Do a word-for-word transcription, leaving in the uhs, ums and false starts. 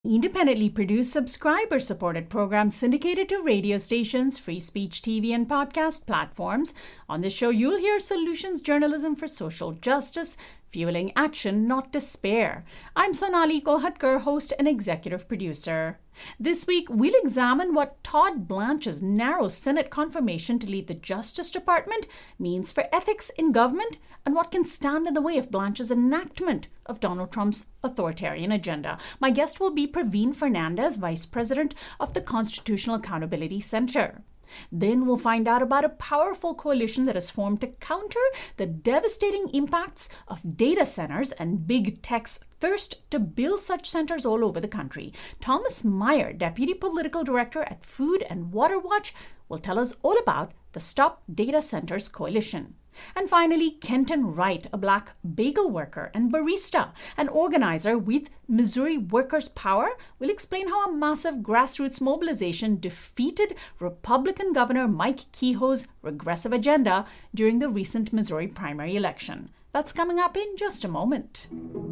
Independently produced, subscriber-supported program syndicated to radio stations, free speech T V, and podcast platforms. On this show, you'll hear solutions journalism for social justice, fueling action, not despair. I'm Sonali Kolhatkar, host and executive producer. This week, we'll examine what Todd Blanche's narrow Senate confirmation to lead the Justice Department means for ethics in government and what can stand in the way of Blanche's enactment of Donald Trump's authoritarian agenda. My guest will be Praveen Fernandez, Vice President of the Constitutional Accountability Center. Then we'll find out about a powerful coalition that has formed to counter the devastating impacts of data centers and big tech's thirst to build such centers all over the country. Thomas Meyer, Deputy Political Director at Food and Water Watch, will tell us all about the Stop Data Centers Coalition. And finally, Kenton Wright, a Black bagel worker and barista, an organizer with Missouri Workers' Power, will explain how a massive grassroots mobilization defeated Republican Governor Mike Kehoe's regressive agenda during the recent Missouri primary election. That's coming up in just a moment.